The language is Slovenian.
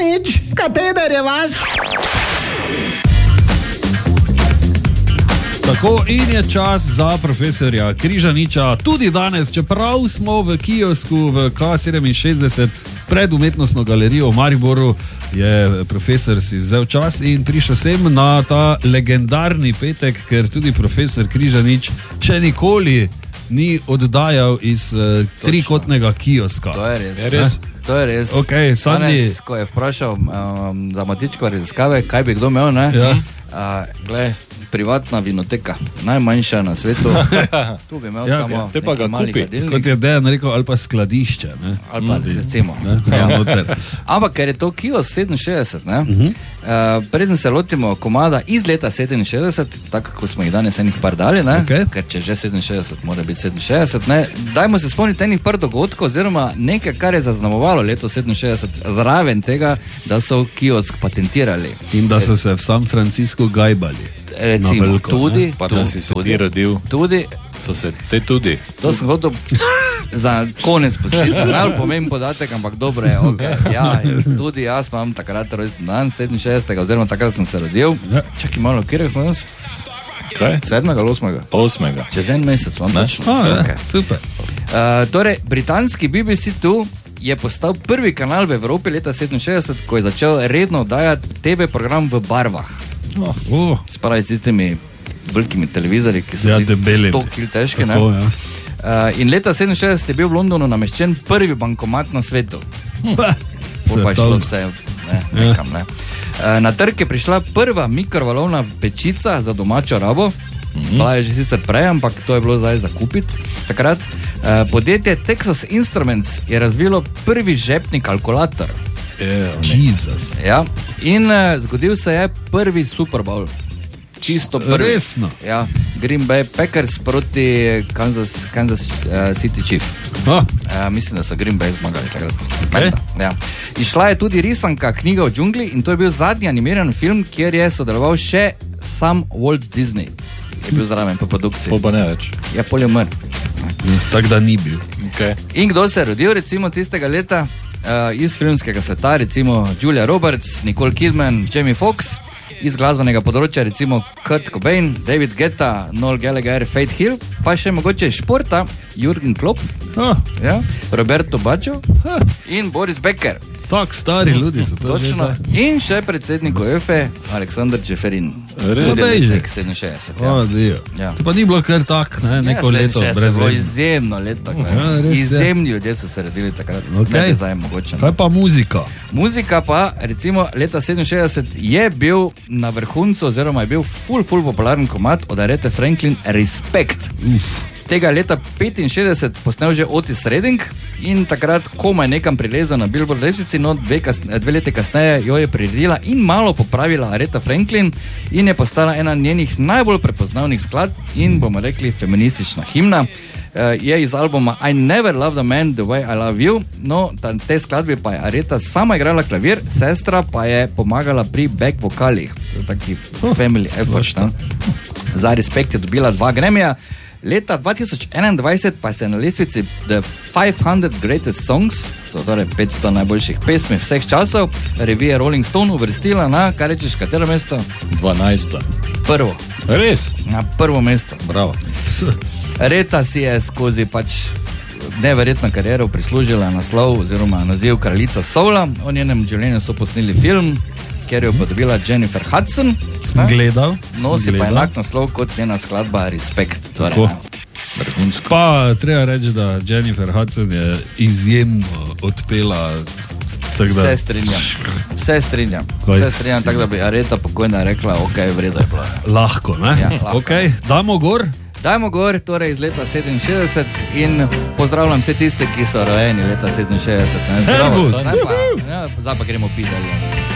nič, kateder je vaš? Tako in je čas za profesorja Križaniča tudi danes, čeprav smo v kiosku v K67 pred umetnostno galerijo v Mariboru, je profesor si vzel čas in prišel sem na ta legendarni petek, ker tudi profesor Križanič še nikoli ni oddajal iz trikotnega kioska. To je res. To je res. Okay, Sandi. Danes, ko je vprašal za matičko raziskave, kaj bi kdo imel, ne? Ja. Glej, privatna vinoteka, najmanjša na svetu. Tu bi imel samo te pa ga kupi. Kot je Dejan rekel, ali pa skladišče. Ne? Ali pa recimo. Ampak ker je to kiosk 67, ne? Preden se lotimo komada iz leta 67, tako kako smo jih danes enih par dali, ne? Okay. Ker če že 67, mora biti 67, ne? Dajmo se spomniti enih par dogodkov, oziroma nekaj, kar je zaznamovalo leto 67, zraven tega, da so kiosk patentirali. In da so se v San Francisco gajbali. Recimo, veliko, tudi, pa da si se ti rodil, tudi, so se te tudi. to sem hotel za konec poslušati, malo pomemben podatek, ampak dobro je, okay. Ja, tudi jaz imam takrat rojsten dan, 67. oziroma takrat sem se rodil. Čakaj malo, kjerega smo danes? Kaj? 7. ali 8. 8. Čez en mesec imam točno. Super. Torej, britanski BBC2 je postal prvi kanal v Evropi leta 67, ko je začel redno oddajati TV program v barvah. Spravi s tistimi velikimi televizorji, ki so bili 100 kg težki. Tako, ja. In leta 67 je bil v Londonu nameščen prvi bankomat na svetu. Pa je šlo vse nekam. Ne. Na trg je prišla prva mikrovalovna pečica za domačo rabo. Bila je že sicer prej, ampak to je bilo zdaj za kupiti takrat. Podjetje Texas Instruments je razvilo prvi žepni kalkulator. Jesus. Ja. In zgodil se je prvi Super Bowl. Čisto prvi. Resno? Ja. Green Bay Packers proti Kansas City Chiefs. Mislim, da so Green Bay zmagali takrat. Okay. Ja. Išla je tudi risanka Knjiga o džungli in to je bil zadnji animiran film, kjer je sodeloval še sam Walt Disney. Je bil zraven po produkciji. Pa ne več. Ja, pol je umrl. Tako da ni bil. Okay. In kdo se je rodil recimo tistega leta iz filmskega sveta, recimo Julia Roberts, Nicole Kidman, Jamie Foxx, iz glasbenega področja recimo Kurt Cobain, David Guetta, Noel Gallagher, Faith Hill, pa še mogoče športa Jürgen Klopp, ja, Roberto Baggio in Boris Becker. Tak stari ljudi so to. Točno. In še predsednik UEFA Aleksandar Čeferin. Tudi letnik 67. Ja. To pa ni bilo kar tak, neko leto brez veze. Izjemno leto. Izjemni ljudje so se rodili takrat. Okay. Zdaj mogoče. Kaj pa muzika? Muzika pa recimo leta 67 je bil na vrhuncu oziroma je bil ful popularen komad od Arethe Franklin Respect. Tega leta 65 posnel že Otis Redding in takrat komaj nekam prilezal na Billboard lestvici, no 2 leta kasneje jo je priredila in malo popravila Aretha Franklin in je postala ena njenih najbolj prepoznavnih skladb in bomo rekli feministična himna. Je iz albuma I Never Loved a Man the Way I Love You, no te skladbi pa je Aretha sama igrala klavir, sestra pa je pomagala pri back vokalih. To je taki family effort. Za Respect je dobila 2 Grammyja. Leta 2021 pa se je na lestvici The 500 Greatest Songs, torej 500 najboljših pesmi vseh časov, revija Rolling Stone uvrstila na, kaj rečeš, katero mesto? 12. Prvo. Res? Na prvo mesto. Bravo. Aretha si je skozi neverjetno kariero prislužila naslov oziroma naziv kraljica soula. O njenem življenju so posneli film, kjer jo podobila Jennifer Hudson. Sem gledal. Nosi pa enak naslov kot njena skladba Respect. Torej, pa treba reči, da Jennifer Hudson je izjemno odpela. Vse strinjam. Tako da bi Aretha pokojna rekla, ok, vredo je bilo. Lahko, ne? Ja, lahko. Ok, dajmo gor. Torej iz leta 67 in pozdravljam vse tiste, ki so rojeni leta 67. Servus! Zdaj pa gremo piti.